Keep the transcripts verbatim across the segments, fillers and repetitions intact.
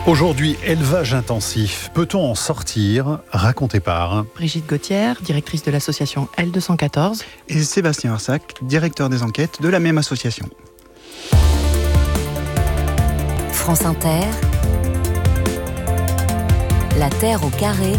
Aujourd'hui, élevage intensif. Peut-on en sortir? Raconté par Brigitte Gauthier, directrice de l'association L deux cent quatorze. Et Sébastien Arsac, directeur des enquêtes de la même association. France Inter, La Terre au carré,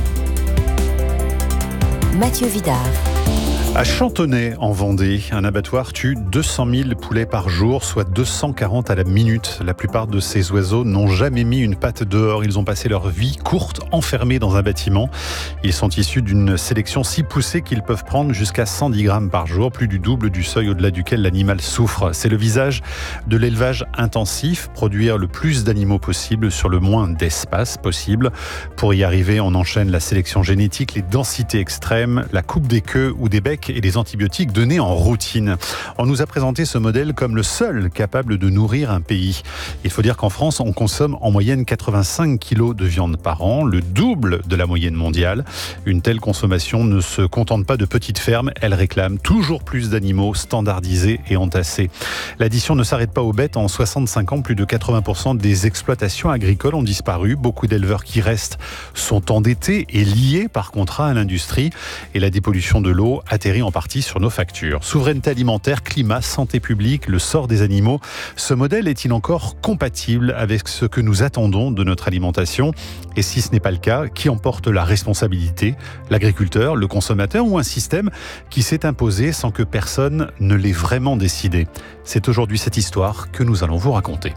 Mathieu Vidard. À Chantonnay, en Vendée, un abattoir tue deux cent mille poulets par jour, soit deux cent quarante à la minute. La plupart de ces oiseaux n'ont jamais mis une patte dehors. Ils ont passé leur vie courte, enfermés dans un bâtiment. Ils sont issus d'une sélection si poussée qu'ils peuvent prendre jusqu'à cent dix grammes par jour, plus du double du seuil au-delà duquel l'animal souffre. C'est le visage de l'élevage intensif, produire le plus d'animaux possible sur le moins d'espace possible. Pour y arriver, on enchaîne la sélection génétique, les densités extrêmes, la coupe des queues ou des becs et les antibiotiques donnés en routine. On nous a présenté ce modèle comme le seul capable de nourrir un pays. Il faut dire qu'en France, on consomme en moyenne quatre-vingt-cinq kilos de viande par an, le double de la moyenne mondiale. Une telle consommation ne se contente pas de petites fermes, elle réclame toujours plus d'animaux standardisés et entassés. L'addition ne s'arrête pas aux bêtes. En soixante-cinq ans, plus de quatre-vingts pour cent des exploitations agricoles ont disparu. Beaucoup d'éleveurs qui restent sont endettés et liés par contrat à l'industrie. Et la dépollution de l'eau atterrit en partie sur nos factures. Souveraineté alimentaire, climat, santé publique, le sort des animaux. Ce modèle est-il encore compatible avec ce que nous attendons de notre alimentation? Et si ce n'est pas le cas, qui en porte la responsabilité? L'agriculteur, le consommateur ou un système qui s'est imposé sans que personne ne l'ait vraiment décidé? C'est aujourd'hui cette histoire que nous allons vous raconter.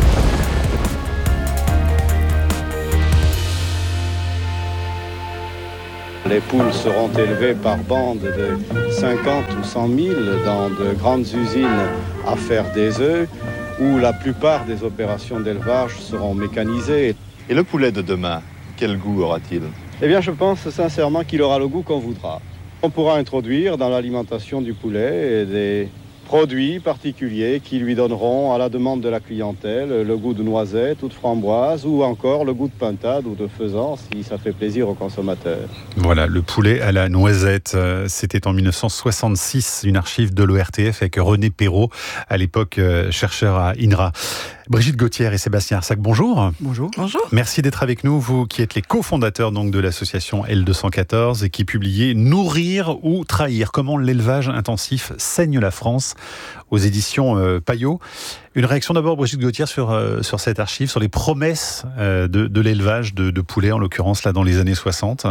Les poules seront élevées par bandes de cinquante ou cent mille dans de grandes usines à faire des œufs, où la plupart des opérations d'élevage seront mécanisées. Et le poulet de demain, quel goût aura-t-il? Eh bien, je pense sincèrement qu'il aura le goût qu'on voudra. On pourra introduire dans l'alimentation du poulet des produits particuliers qui lui donneront, à la demande de la clientèle, le goût de noisette ou de framboise, ou encore le goût de pintade ou de faisan, si ça fait plaisir aux consommateurs. Voilà, le poulet à la noisette. C'était en dix-neuf cent soixante-six, une archive de l'O R T F avec René Perrault, à l'époque chercheur à I N R A. Brigitte Gauthier et Sébastien Arsac, bonjour. Bonjour. Bonjour. Merci d'être avec nous, vous qui êtes les cofondateurs donc de l'association L deux cent quatorze et qui publiez Nourrir ou trahir, comment l'élevage intensif saigne la France, aux éditions euh, Payot. Une réaction d'abord, Brigitte Gauthier, sur, euh, sur cette archive, sur les promesses euh, de, de l'élevage de, de poulets, en l'occurrence là dans les années soixante.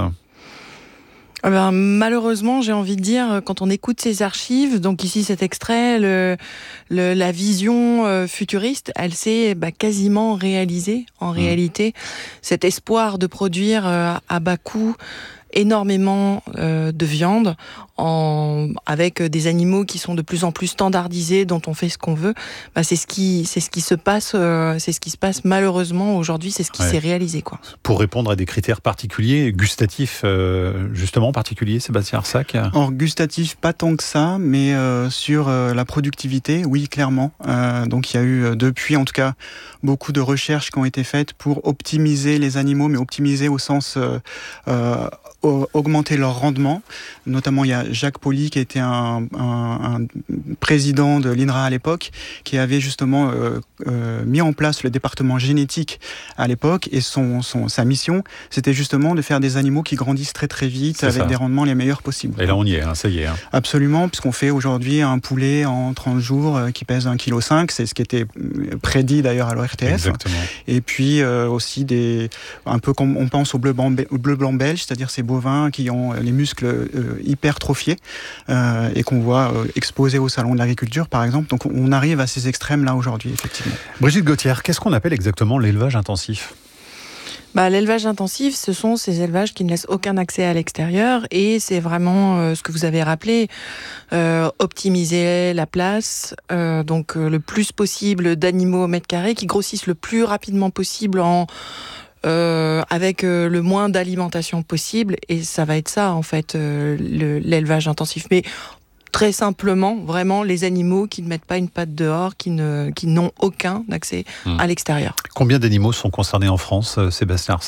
Eh ben, malheureusement, j'ai envie de dire, quand on écoute ces archives, donc ici cet extrait, le, le, la vision euh, futuriste, elle s'est bah, quasiment réalisée en mmh. réalité. Cet espoir de produire euh, à bas coût énormément euh, de viande en, avec des animaux qui sont de plus en plus standardisés, dont on fait ce qu'on veut. Bah, c'est ce qui c'est ce qui se passe euh, c'est ce qui se passe malheureusement aujourd'hui, c'est ce qui ouais. s'est réalisé quoi. Pour répondre à des critères particuliers, gustatifs euh, justement particuliers, Sébastien Arsac. Or gustatif pas tant que ça, mais euh, sur euh, la productivité, oui clairement. Euh, donc il y a eu depuis en tout cas beaucoup de recherches qui ont été faites pour optimiser les animaux, mais optimiser au sens euh, euh, augmenter leur rendement. Notamment, il y a Jacques Pauly, qui était un, un, un président de l'I N R A à l'époque, qui avait justement euh, euh, mis en place le département génétique à l'époque, et son, son, sa mission, c'était justement de faire des animaux qui grandissent très très vite, c'est avec ça. Des rendements les meilleurs possibles. Et là, on y est, hein, ça y est. Hein. Absolument, puisqu'on fait aujourd'hui un poulet en trente jours euh, qui pèse un virgule cinq kilos, c'est ce qui était prédit d'ailleurs à l'O R T F. Exactement. Et puis euh, aussi, des, un peu comme on pense au bleu blanc, au bleu blanc belge, c'est-à-dire ces bovins qui ont les muscles euh, hypertrophiés euh, et qu'on voit euh, exposés au salon de l'agriculture par exemple. Donc on arrive à ces extrêmes là aujourd'hui effectivement. Brigitte Gauthier, qu'est-ce qu'on appelle exactement l'élevage intensif ? Bah, l'élevage intensif, ce sont ces élevages qui ne laissent aucun accès à l'extérieur et c'est vraiment euh, ce que vous avez rappelé, euh, optimiser la place, euh, donc euh, le plus possible d'animaux au mètre carré qui grossissent le plus rapidement possible en Euh, avec euh, le moins d'alimentation possible, et ça va être ça en fait euh, le, l'élevage intensif. Mais très simplement, vraiment les animaux qui ne mettent pas une patte dehors, qui ne qui n'ont aucun accès mmh. à l'extérieur. Combien d'animaux sont concernés en France, Sébastien Arsac ?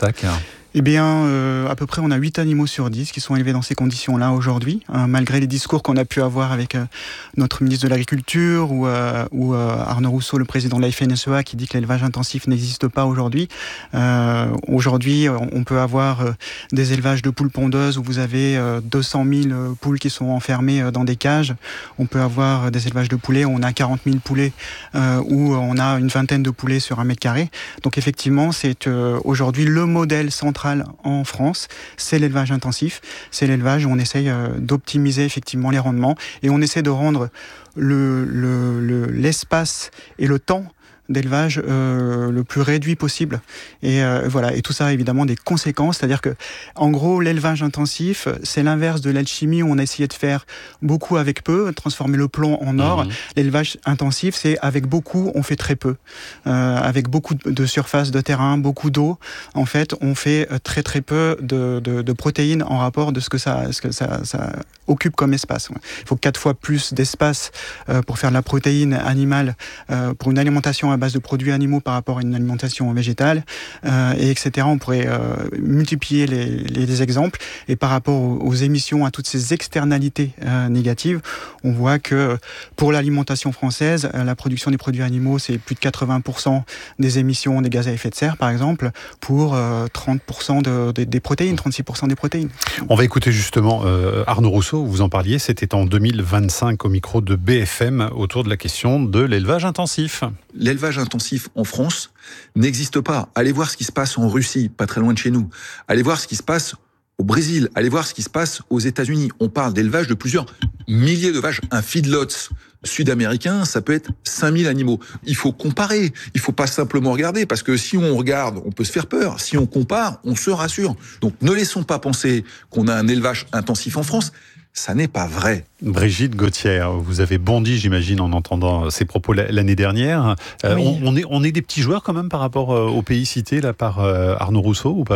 Eh bien, euh, à peu près, on a huit animaux sur dix qui sont élevés dans ces conditions-là aujourd'hui, hein, malgré les discours qu'on a pu avoir avec euh, notre ministre de l'Agriculture ou, euh, ou euh, Arnaud Rousseau, le président de la F N S E A, qui dit que l'élevage intensif n'existe pas aujourd'hui. Euh, aujourd'hui, on peut avoir euh, des élevages de poules pondeuses où vous avez euh, deux cent mille poules qui sont enfermées euh, dans des cages. On peut avoir des élevages de poulets où on a quarante mille poulets, euh, où on a une vingtaine de poulets sur un mètre carré. Donc effectivement, c'est euh, aujourd'hui le modèle central en France, c'est l'élevage intensif. C'est l'élevage où on essaye euh, d'optimiser effectivement les rendements et on essaie de rendre le, le, le, l'espace et le temps d'élevage euh, le plus réduit possible. Et euh, voilà. Et tout ça a évidemment des conséquences. C'est-à-dire que, en gros, l'élevage intensif, c'est l'inverse de l'alchimie où on a essayé de faire beaucoup avec peu, transformer le plomb en or. Mmh. L'élevage intensif, c'est avec beaucoup, on fait très peu. Euh, avec beaucoup de surface de terrain, beaucoup d'eau, en fait, on fait très très peu de, de, de protéines en rapport de ce que ça, ce que ça, ça occupe comme espace. Il faut quatre fois plus d'espace euh, pour faire de la protéine animale, euh, pour une alimentation à base de produits animaux par rapport à une alimentation végétale, euh, et etc. On pourrait euh, multiplier les, les, les exemples. Et par rapport aux, aux émissions, à toutes ces externalités euh, négatives, on voit que pour l'alimentation française, euh, la production des produits animaux, c'est plus de quatre-vingts pour cent des émissions des gaz à effet de serre, par exemple, pour euh, trente pour cent de, de, des protéines, trente-six pour cent des protéines. On va écouter justement euh, Arnaud Rousseau, vous en parliez, c'était en deux mille vingt-cinq au micro de B F M autour de la question de l'élevage intensif. L'élevage intensif en France n'existe pas. Allez voir ce qui se passe en Russie, pas très loin de chez nous. Allez voir ce qui se passe au Brésil. Allez voir ce qui se passe aux États-Unis. On parle d'élevage de plusieurs milliers de vaches. Un feedlot sud-américain, ça peut être cinq mille animaux. Il faut comparer. Il faut pas simplement regarder, parce que si on regarde, on peut se faire peur. Si on compare, on se rassure. Donc ne laissons pas penser qu'on a un élevage intensif en France. Ça n'est pas vrai. Brigitte Gauthier, vous avez bondi, j'imagine, en entendant ces propos l'année dernière. Euh, oui. on, on, est, on est des petits joueurs quand même par rapport aux pays cités là, par euh, Arnaud Rousseau ou pas ?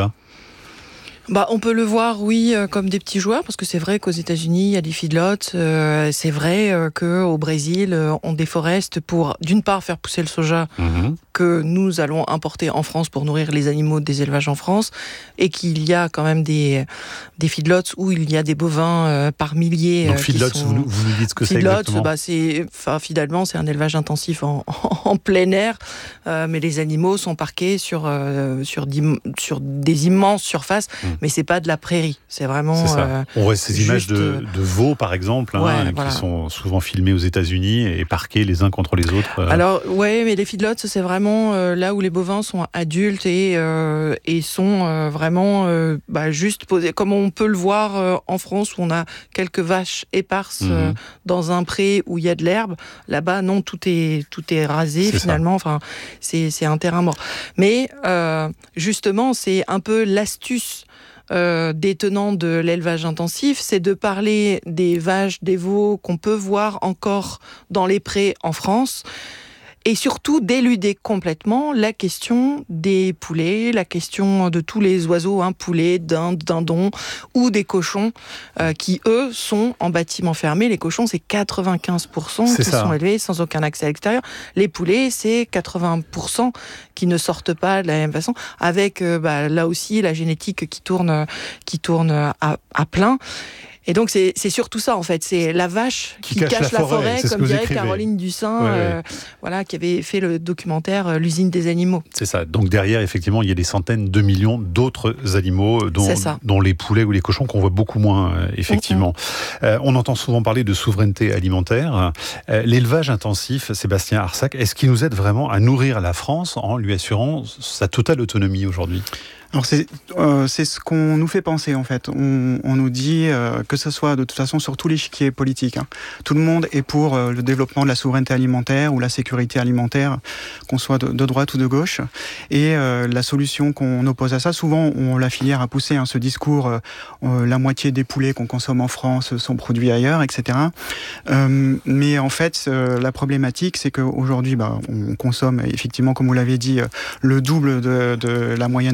Bah, on peut le voir, oui, euh, comme des petits joueurs, parce que c'est vrai qu'aux États-Unis, il y a des feedlots. Euh, c'est vrai euh, qu'au Brésil, euh, on déforeste pour, d'une part, faire pousser le soja mmh. que nous allons importer en France pour nourrir les animaux des élevages en France, et qu'il y a quand même des, des feedlots où il y a des bovins euh, par milliers. Donc, feedlots, sont... vous, nous, vous nous dites ce que feedlots, c'est exactement ? Bah, c'est, enfin, finalement, c'est un élevage intensif en, en plein air, euh, mais les animaux sont parqués sur, euh, sur, sur des immenses surfaces. Mmh. Mais c'est pas de la prairie, c'est vraiment. C'est ça. Euh, On voit ces images de, de veaux, par exemple, ouais, hein, voilà. qui sont souvent filmées aux États-Unis et parqués les uns contre les autres. Euh. Alors, ouais, mais les feedlots, c'est vraiment euh, là où les bovins sont adultes et, euh, et sont euh, vraiment euh, bah, juste posés, comme on peut le voir euh, en France, où on a quelques vaches éparses mmh. euh, dans un pré où il y a de l'herbe. Là-bas, non, tout est tout est rasé c'est finalement. Ça. Enfin, c'est c'est un terrain mort. Mais euh, justement, c'est un peu l'astuce. Euh, des tenants de l'élevage intensif, c'est de parler des vaches, des veaux qu'on peut voir encore dans les prés en France, et surtout d'éluder complètement la question des poulets, la question de tous les oiseaux, hein, poulets, dindes, dindons, ou des cochons, euh, qui eux sont en bâtiment fermé. Les cochons, c'est quatre-vingt-quinze pour cent c'est qui ça. sont élevés sans aucun accès à l'extérieur. Les poulets, c'est quatre-vingts pour cent qui ne sortent pas de la même façon, avec euh, bah, là aussi la génétique qui tourne, qui tourne à, à plein. Et donc, c'est, c'est surtout ça, en fait. C'est la vache qui, qui cache, cache la, la forêt, forêt comme dirait Caroline Dussin, ouais, euh, ouais. Voilà, qui avait fait le documentaire euh, L'usine des animaux. C'est ça. Donc, derrière, effectivement, il y a des centaines de millions d'autres animaux, dont, dont les poulets ou les cochons, qu'on voit beaucoup moins, euh, effectivement. Mm-hmm. Euh, on entend souvent parler de souveraineté alimentaire. Euh, l'élevage intensif, Sébastien Arsac, est-ce qu'il nous aide vraiment à nourrir la France en lui assurant sa totale autonomie aujourd'hui ? Alors c'est, euh, c'est ce qu'on nous fait penser en fait. On, on nous dit euh, que ce soit de toute façon sur tous les échiquiers politiques. Hein. Tout le monde est pour euh, le développement de la souveraineté alimentaire ou la sécurité alimentaire, qu'on soit de, de droite ou de gauche. Et euh, la solution qu'on oppose à ça, souvent on, la filière a poussé hein, ce discours, euh, euh, la moitié des poulets qu'on consomme en France sont produits ailleurs, et cetera. Euh, mais en fait, euh, la problématique, c'est qu'aujourd'hui, bah, on consomme effectivement, comme vous l'avez dit, le double de, de la moyenne mondiale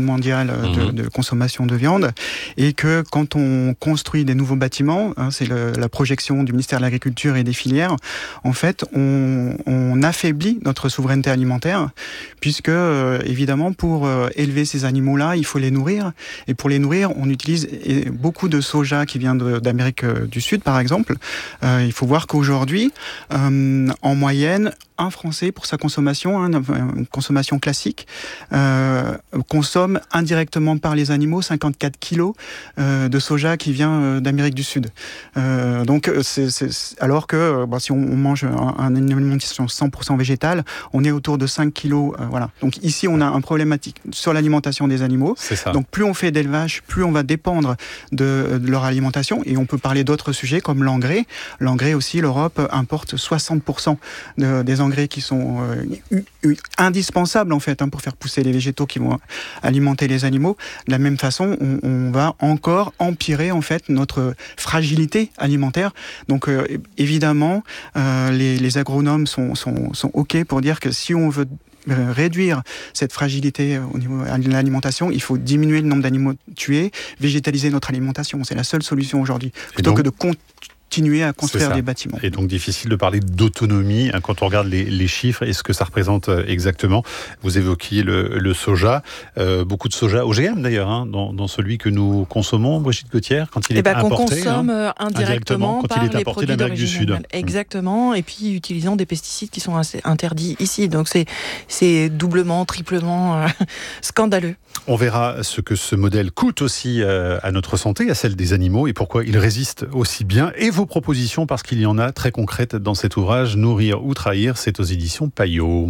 mondiale de, de consommation de viande, et que quand on construit des nouveaux bâtiments, hein, c'est le, la projection du ministère de l'Agriculture et des filières, en fait, on, on affaiblit notre souveraineté alimentaire, puisque euh, évidemment, pour euh, élever ces animaux-là, il faut les nourrir, et pour les nourrir, on utilise beaucoup de soja qui vient de, d'Amérique du Sud, par exemple. Euh, il faut voir qu'aujourd'hui, euh, en moyenne, un Français, pour sa consommation, hein, une consommation classique, euh, consomme indirectement par les animaux cinquante-quatre kilos euh, de soja qui vient euh, d'Amérique du Sud. Euh, donc, c'est, c'est, alors que bon, si on mange un, un, une alimentation cent pour cent végétale, on est autour de cinq kilos. Euh, voilà. Donc ici, on a un problématique sur l'alimentation des animaux. C'est ça. Donc plus on fait d'élevage, plus on va dépendre de, de leur alimentation. Et on peut parler d'autres sujets comme l'engrais. L'engrais aussi, l'Europe importe soixante pour cent de, des engrais qui sont euh, indispensables en fait hein, pour faire pousser les végétaux qui vont alimenter les animaux. De la même façon, on, on va encore empirer en fait notre fragilité alimentaire. Donc euh, évidemment, euh, les, les agronomes sont, sont, sont OK pour dire que si on veut réduire cette fragilité au niveau de l'alimentation, il faut diminuer le nombre d'animaux tués, végétaliser notre alimentation. C'est la seule solution aujourd'hui, plutôt donc, que de continuer à construire des bâtiments. Et donc difficile de parler d'autonomie hein, quand on regarde les, les chiffres et ce que ça représente exactement. Vous évoquiez le, le soja, euh, beaucoup de soja O G M d'ailleurs, hein, dans, dans celui que nous consommons, Brigitte Gauthier, quand il et est bah, importé. Qu'on consomme hein, indirectement, indirectement quand par il est importé d'Amérique du Sud. Exactement, et puis utilisant des pesticides qui sont interdits ici. Donc c'est, c'est doublement, triplement euh, scandaleux. On verra ce que ce modèle coûte aussi euh, à notre santé, à celle des animaux, et pourquoi il résiste aussi bien. Et vos propositions, parce qu'il y en a très concrètes dans cet ouvrage, Nourrir ou trahir, c'est aux éditions Payot.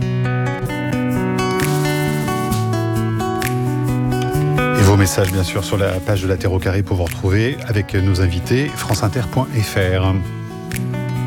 Et vos messages, bien sûr, sur la page de La Terre au Carré pour vous retrouver avec nos invités, franceinter point f r.